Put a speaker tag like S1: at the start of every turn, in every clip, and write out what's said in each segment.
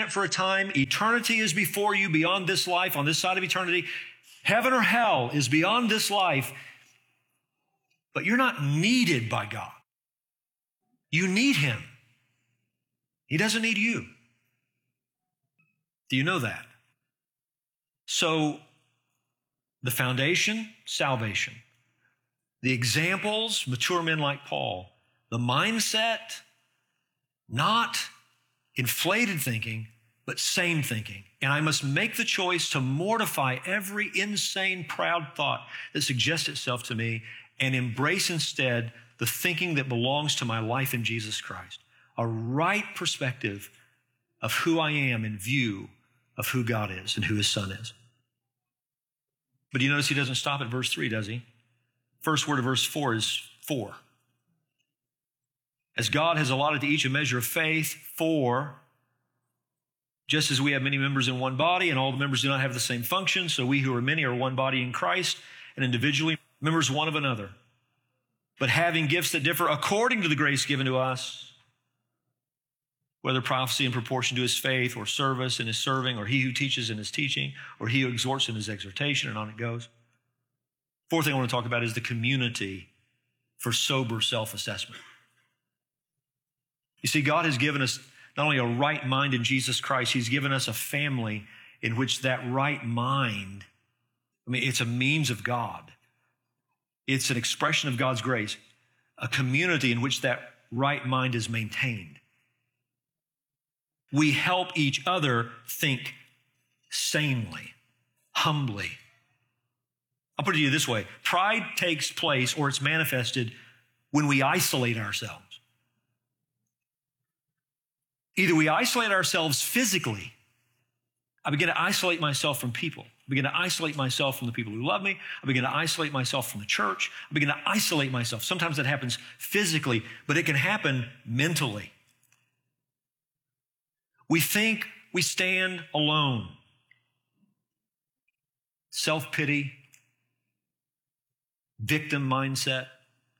S1: torment for a time. Eternity is before you beyond this life, on this side of eternity. Heaven or hell is beyond this life. But you're not needed by God. You need Him. He doesn't need you. Do you know that? So, the foundation, salvation. The examples, mature men like Paul. The mindset, not inflated thinking, but sane thinking. And I must make the choice to mortify every insane, proud thought that suggests itself to me and embrace instead the thinking that belongs to my life in Jesus Christ. A right perspective of who I am in view of who God is and who His Son is. But you notice he doesn't stop at verse 3, does he? First word of verse 4 is for. As God has allotted to each a measure of faith, for, just as we have many members in one body and all the members do not have the same function, so we who are many are one body in Christ and individually members one of another. But having gifts that differ according to the grace given to us, whether prophecy in proportion to his faith, or service in his serving, or he who teaches in his teaching, or he who exhorts in his exhortation, and on it goes. Fourth thing I want to talk about is the community for sober self-assessment. You see, God has given us not only a right mind in Jesus Christ, He's given us a family in which that right mind, it's a means of God. It's an expression of God's grace, a community in which that right mind is maintained. We help each other think sanely, humbly. I'll put it to you this way. Pride takes place, or it's manifested, when we isolate ourselves. Either we isolate ourselves physically. I begin to isolate myself from people. I begin to isolate myself from the people who love me. I begin to isolate myself from the church. I begin to isolate myself. Sometimes that happens physically, but it can happen mentally. We think we stand alone. Self-pity, victim mindset.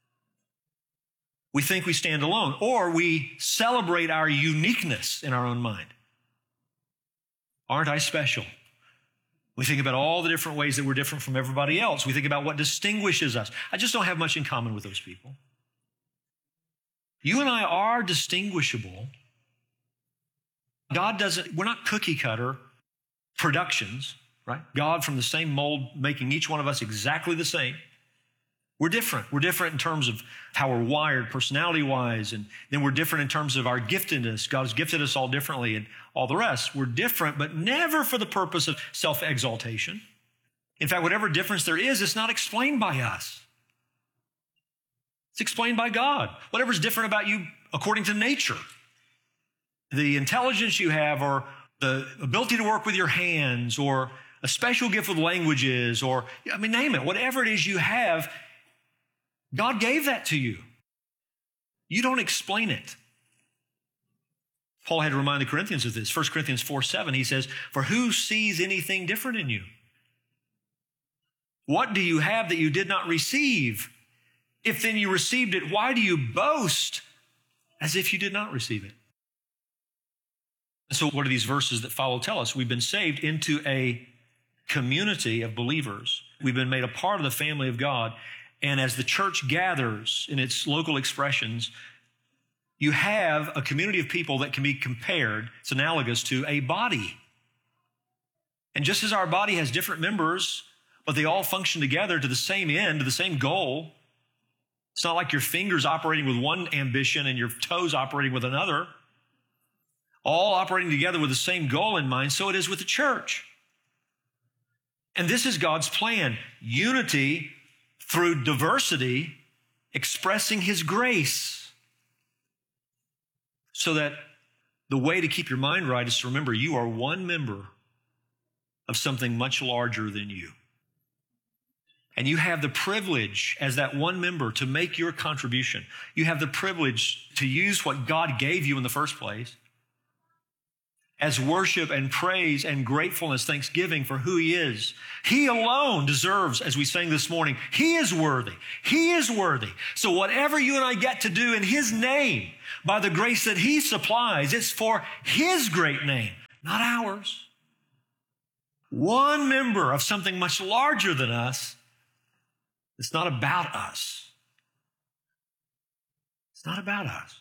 S1: We think we stand alone, or we celebrate our uniqueness in our own mind. Aren't I special? We think about all the different ways that we're different from everybody else. We think about what distinguishes us. I just don't have much in common with those people. You and I are distinguishable. God doesn't, we're not cookie cutter productions, right? God from the same mold, making each one of us exactly the same. We're different. We're different in terms of how we're wired personality-wise, and then we're different in terms of our giftedness. God has gifted us all differently and all the rest. We're different, but never for the purpose of self-exaltation. In fact, whatever difference there is, it's not explained by us. It's explained by God. Whatever's different about you according to nature, the intelligence you have, or the ability to work with your hands, or a special gift with languages, or, name it. Whatever it is you have, God gave that to you. You don't explain it. Paul had to remind the Corinthians of this. 1 Corinthians 4:7, he says, "For who sees anything different in you? What do you have that you did not receive? If then you received it, why do you boast as if you did not receive it?" So what do these verses that follow tell us? We've been saved into a community of believers. We've been made a part of the family of God. And as the church gathers in its local expressions, you have a community of people that can be compared, it's analogous to a body. And just as our body has different members, but they all function together to the same end, to the same goal, it's not like your fingers operating with one ambition and your toes operating with another, all operating together with the same goal in mind, so it is with the church. And this is God's plan, unity through diversity, expressing His grace. So that the way to keep your mind right is to remember you are one member of something much larger than you. And you have the privilege as that one member to make your contribution. You have the privilege to use what God gave you in the first place as worship and praise and gratefulness, thanksgiving for who He is. He alone deserves, as we sang this morning, He is worthy. He is worthy. So whatever you and I get to do in His name, by the grace that He supplies, it's for His great name, not ours. One member of something much larger than us. It's not about us. It's not about us.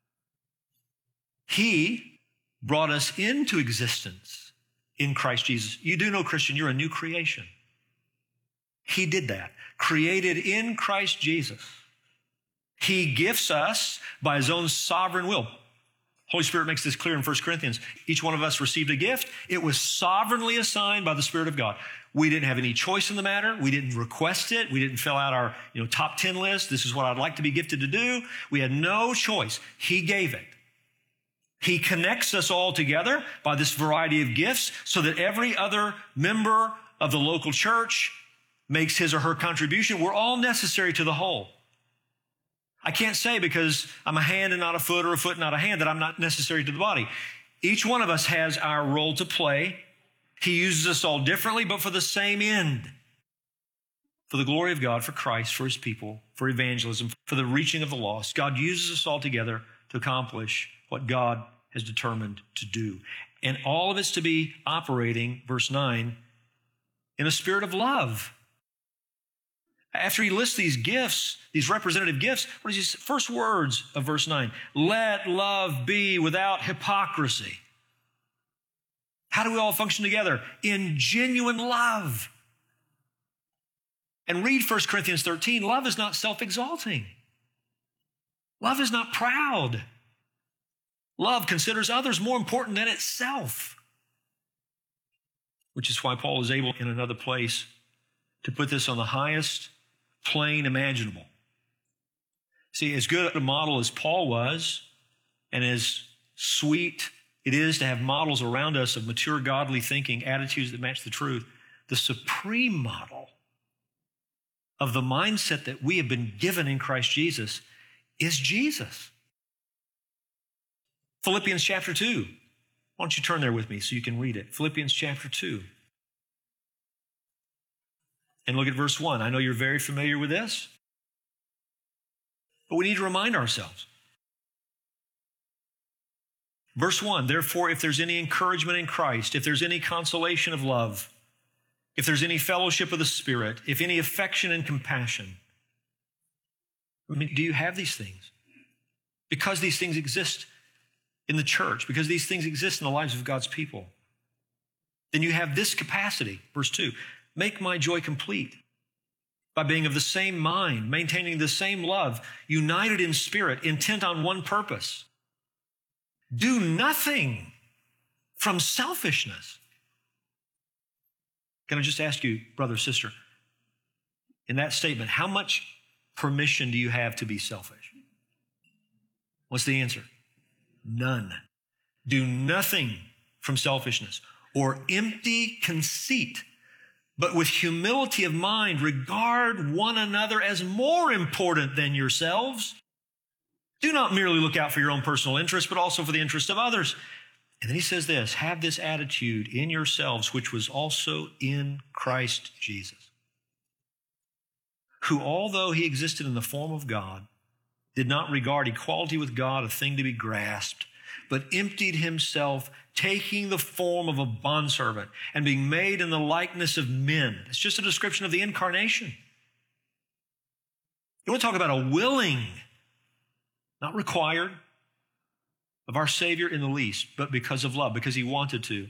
S1: He brought us into existence in Christ Jesus. You do know, Christian, you're a new creation. He did that. Created in Christ Jesus. He gifts us by his own sovereign will. Holy Spirit makes this clear in 1 Corinthians. Each one of us received a gift. It was sovereignly assigned by the Spirit of God. We didn't have any choice in the matter. We didn't request it. We didn't fill out our top 10 list. This is what I'd like to be gifted to do. We had no choice. He gave it. He connects us all together by this variety of gifts so that every other member of the local church makes his or her contribution. We're all necessary to the whole. I can't say because I'm a hand and not a foot or a foot and not a hand that I'm not necessary to the body. Each one of us has our role to play. He uses us all differently, but for the same end. For the glory of God, for Christ, for his people, for evangelism, for the reaching of the lost. God uses us all together to accomplish what God has determined to do. And all of it's to be operating, verse 9, in a spirit of love. After he lists these gifts, these representative gifts, what is his first words of verse 9? Let love be without hypocrisy. How do we all function together? In genuine love. And read 1 Corinthians 13. Love is not self-exalting. Love is not proud. Love considers others more important than itself. Which is why Paul is able in another place to put this on the highest plane imaginable. See, as good a model as Paul was, and as sweet it is to have models around us of mature, godly thinking, attitudes that match the truth, the supreme model of the mindset that we have been given in Christ Jesus is Jesus. Philippians chapter 2. Why don't you turn there with me so you can read it? Philippians chapter 2. And look at verse 1. I know you're very familiar with this, but we need to remind ourselves. Verse 1, therefore, if there's any encouragement in Christ, if there's any consolation of love, if there's any fellowship of the Spirit, if any affection and compassion. I mean, do you have these things? Because these things exist in the church, because these things exist in the lives of God's people, then you have this capacity. Verse 2, make my joy complete by being of the same mind, maintaining the same love, united in spirit, intent on one purpose. Do nothing from selfishness. Can I just ask you, brother, sister, in that statement, how much permission do you have to be selfish? What's the answer? None. Do nothing from selfishness or empty conceit, but with humility of mind, regard one another as more important than yourselves. Do not merely look out for your own personal interest, but also for the interest of others. And then he says this, have this attitude in yourselves, which was also in Christ Jesus, who, although he existed in the form of God, did not regard equality with God a thing to be grasped, but emptied himself, taking the form of a bondservant and being made in the likeness of men. It's just a description of the incarnation. You want to talk about a willing, not required, of our Savior in the least, but because of love, because he wanted to.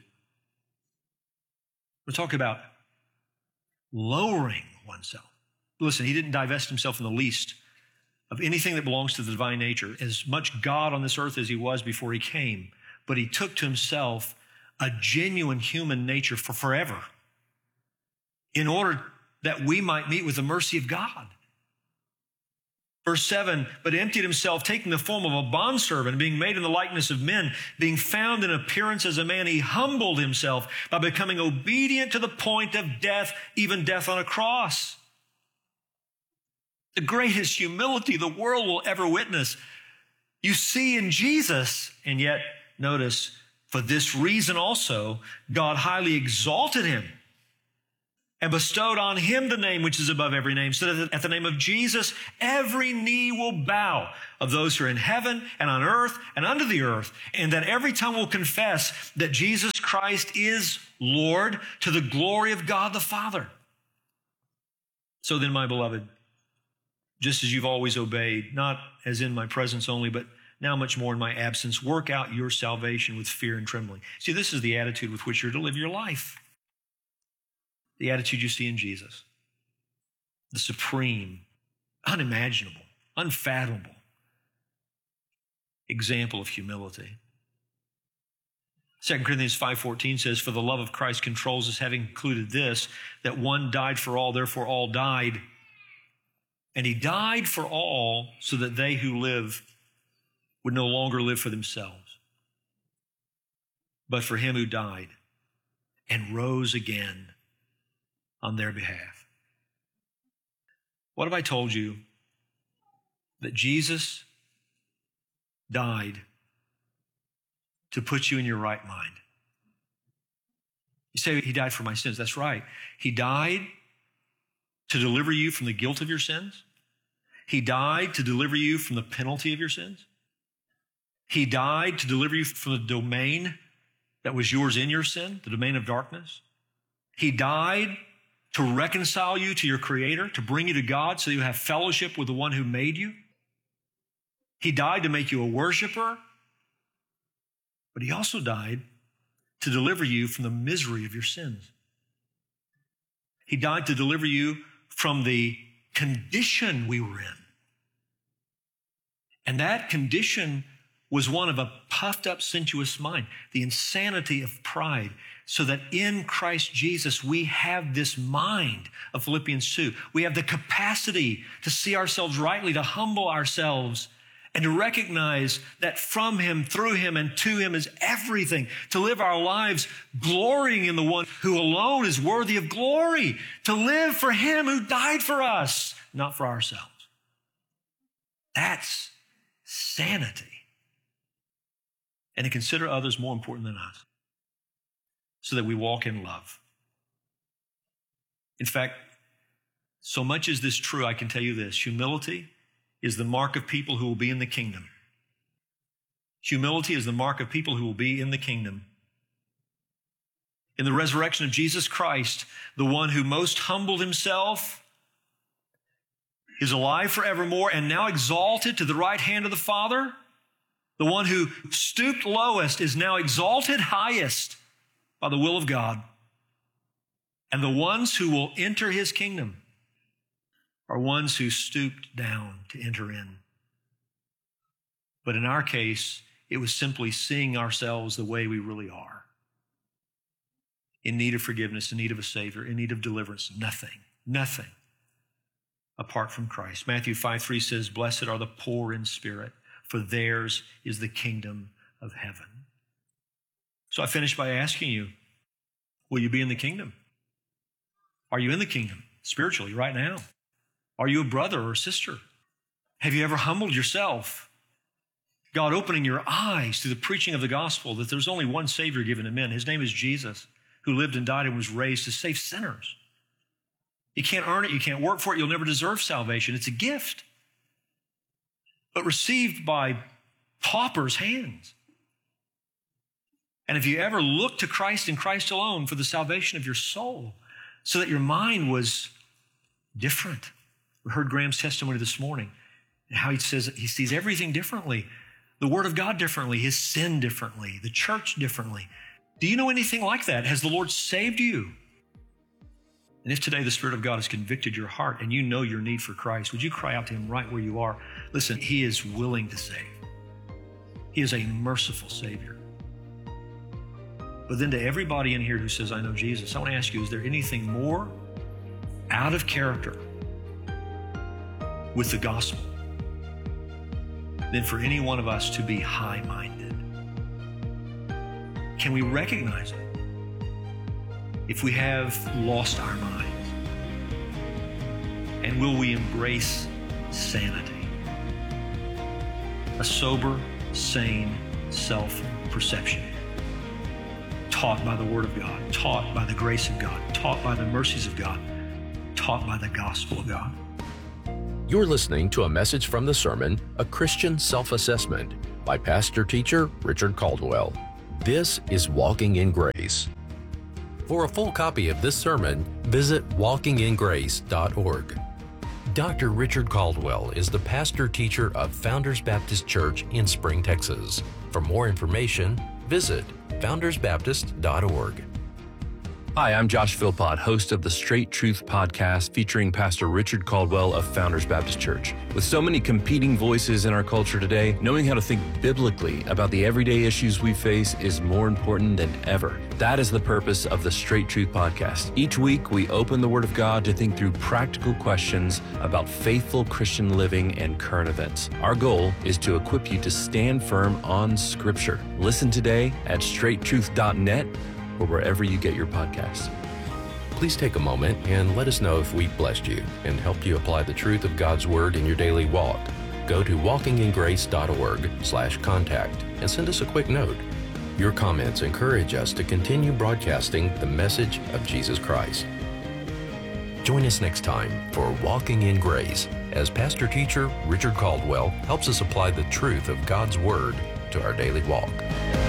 S1: We're talking about lowering oneself. Listen, he didn't divest himself in the least of anything that belongs to the divine nature, as much God on this earth as he was before he came, but he took to himself a genuine human nature for forever in order that we might meet with the mercy of God. Verse 7, but emptied himself, taking the form of a bondservant, being made in the likeness of men, being found in appearance as a man, he humbled himself by becoming obedient to the point of death, even death on a cross. The greatest humility the world will ever witness. You see in Jesus, and yet, notice, for this reason also, God highly exalted him and bestowed on him the name which is above every name, so that at the name of Jesus, every knee will bow of those who are in heaven and on earth and under the earth, and that every tongue will confess that Jesus Christ Christ is Lord to the glory of God the Father. So then, my beloved, just as you've always obeyed, not as in my presence only, but now much more in my absence, work out your salvation with fear and trembling. See, this is the attitude with which you're to live your life. The attitude you see in Jesus. The supreme, unimaginable, unfathomable example of humility. 2 Corinthians 5:14 says, "For the love of Christ controls us, having concluded this, that one died for all, therefore all died. And he died for all so that they who live would no longer live for themselves, but for him who died and rose again on their behalf." What have I told you? That Jesus died to put you in your right mind. You say he died for my sins. That's right. He died to deliver you from the guilt of your sins. He died to deliver you from the penalty of your sins. He died to deliver you from the domain that was yours in your sin, the domain of darkness. He died to reconcile you to your Creator, to bring you to God so you have fellowship with the one who made you. He died to make you a worshiper, but he also died to deliver you from the misery of your sins. He died to deliver you from the condition we were in. And that condition was one of a puffed up, sensuous mind, the insanity of pride, so that in Christ Jesus, we have this mind of Philippians 2. We have the capacity to see ourselves rightly, to humble ourselves, and to recognize that from him, through him, and to him is everything, to live our lives glorying in the one who alone is worthy of glory, to live for him who died for us, not for ourselves. That's sanity. And to consider others more important than us, so that we walk in love. In fact, so much is this true, I can tell you this: humility is the mark of people who will be in the kingdom. Humility is the mark of people who will be in the kingdom. In the resurrection of Jesus Christ, the one who most humbled himself is alive forevermore and now exalted to the right hand of the Father. The one who stooped lowest is now exalted highest by the will of God. And the ones who will enter his kingdom are ones who stooped down to enter in. But in our case, it was simply seeing ourselves the way we really are. In need of forgiveness, in need of a Savior, in need of deliverance. Nothing apart from Christ. Matthew 5:3 says, "Blessed are the poor in spirit, for theirs is the kingdom of heaven." So I finish by asking you, will you be in the kingdom? Are you in the kingdom spiritually right now? Are you a brother or a sister? Have you ever humbled yourself? God opening your eyes to the preaching of the gospel that there's only one Savior given to men. His name is Jesus, who lived and died and was raised to save sinners. You can't earn it. You can't work for it. You'll never deserve salvation. It's a gift, but received by paupers' hands. And if you ever look to Christ and Christ alone for the salvation of your soul, so that your mind was different. We heard Graham's testimony this morning, and how he says that he sees everything differently, the Word of God differently, his sin differently, the church differently. Do you know anything like that? Has the Lord saved you? And if today the Spirit of God has convicted your heart and you know your need for Christ, would you cry out to him right where you are? Listen, he is willing to save. He is a merciful Savior. But then to everybody in here who says, "I know Jesus," I want to ask you, is there anything more out of character with the gospel than for any one of us to be high-minded? Can we recognize it if we have lost our minds? And will we embrace sanity? A sober, sane self-perception, taught by the Word of God, taught by the grace of God, taught by the mercies of God, taught by the gospel of God.
S2: You're listening to a message from the sermon, A Christian Self-Assessment, by pastor-teacher Richard Caldwell. This is Walking in Grace. For a full copy of this sermon, visit walkingingrace.org. Dr. Richard Caldwell is the pastor-teacher of Founders Baptist Church in Spring, Texas. For more information, visit foundersbaptist.org.
S3: Hi, I'm Josh Philpott, host of the Straight Truth podcast featuring Pastor Richard Caldwell of Founders Baptist Church. With so many competing voices in our culture today, knowing how to think biblically about the everyday issues we face is more important than ever. That is the purpose of the Straight Truth podcast. Each week, we open the Word of God to think through practical questions about faithful Christian living and current events. Our goal is to equip you to stand firm on Scripture. Listen today at straighttruth.net or wherever you get your podcasts.
S2: Please take a moment and let us know if we've blessed you and helped you apply the truth of God's Word in your daily walk. Go to walkingingrace.org/contact and send us a quick note. Your comments encourage us to continue broadcasting the message of Jesus Christ. Join us next time for Walking in Grace as pastor-teacher Richard Caldwell helps us apply the truth of God's Word to our daily walk.